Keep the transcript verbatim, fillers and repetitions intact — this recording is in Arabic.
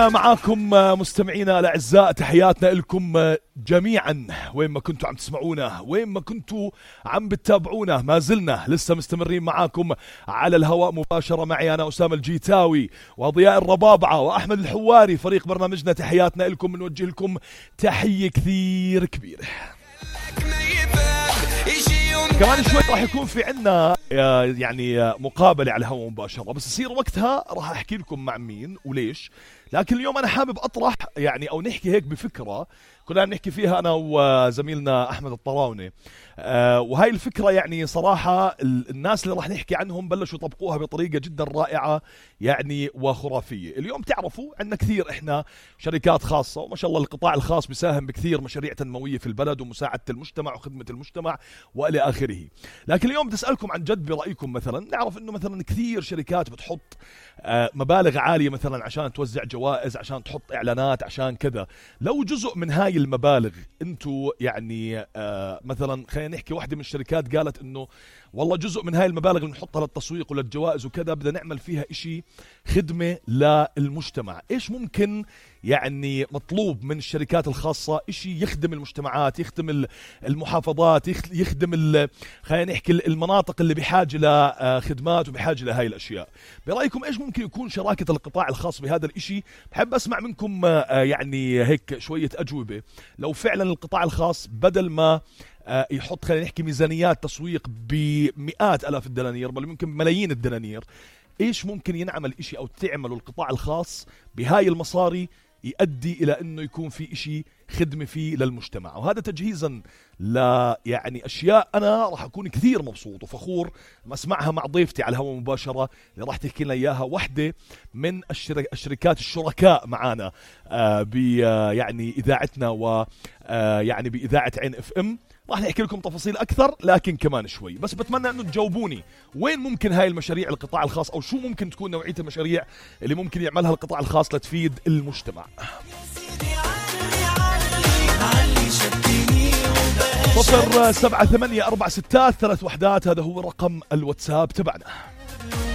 معاكم مستمعينا الاعزاء، تحياتنا لكم جميعا وين ما كنتوا عم تسمعونا، وين ما كنتوا عم بتتابعونا. ما زلنا لسه مستمرين معاكم على الهواء مباشره، معي انا اسامه الجيتاوي وضياء الربابعه واحمد الحواري فريق برنامجنا. تحياتنا لكم، بنوجه لكم تحيه كثير كبيره. كمان شوي راح يكون في عنا يعني مقابله على الهواء مباشره، بس يصير وقتها راح احكي لكم مع مين وليش. لكن اليوم انا حابب اطرح يعني او نحكي هيك بفكره كنا نحكي فيها انا وزميلنا احمد الطراوني. أه وهاي الفكره يعني صراحه الناس اللي راح نحكي عنهم بلشوا يطبقوها بطريقه جدا رائعه يعني وخرافيه. اليوم تعرفوا عندنا كثير احنا شركات خاصه، وما شاء الله القطاع الخاص بيساهم بكثير مشاريع تنمويه في البلد ومساعده المجتمع وخدمه المجتمع والى اخره. لكن اليوم بدي اسالكم عن جد برايكم، مثلا نعرف انه مثلا كثير شركات بتحط أه مبالغ عاليه مثلا عشان توزع جوائز، عشان تحط اعلانات، عشان كذا. لو جزء من هاي المبالغ انتو يعني آه مثلا خلينا نحكي واحدة من الشركات قالت انه والله جزء من هاي المبالغ اللي نحطها للتسويق وللجوائز وكذا بدنا نعمل فيها اشي خدمة للمجتمع، ايش ممكن يعني مطلوب من الشركات الخاصة؟ اشي يخدم المجتمعات، يخدم المحافظات، يخدم خلينا نحكي المناطق اللي بحاجة لخدمات وبحاجة لهاي الاشياء. برأيكم ايش ممكن يكون شراكة القطاع الخاص بهذا الاشي؟ بحب اسمع منكم يعني هيك شوية اجوبة. لو فعلا القطاع الخاص بدل ما يحط خلينا نحكي ميزانيات تسويق بمئات الاف الدنانير بل ممكن ملايين الدنانير، ايش ممكن ينعمل اشي او تعملوا القطاع الخاص بهاي المصاري يؤدي الى انه يكون في اشي خدمة فيه للمجتمع؟ وهذا تجهيزا ل يعني اشياء انا راح اكون كثير مبسوط وفخور ما اسمعها مع ضيفتي على الهواء مباشرة اللي راح تحكي لنا اياها، واحدة من الشركات الشركاء معانا آه ب يعني اذاعتنا و آه يعني باذاعة عين اف ام. راح نحكي لكم تفاصيل اكثر لكن كمان شوي، بس بتمنى انه تجاوبوني وين ممكن هاي المشاريع القطاع الخاص، او شو ممكن تكون نوعية المشاريع اللي ممكن يعملها القطاع الخاص لتفيد المجتمع. صفر سبعة ثمانية أربعة ستات ثلاث وحدات هذا هو رقم الواتساب تبعنا.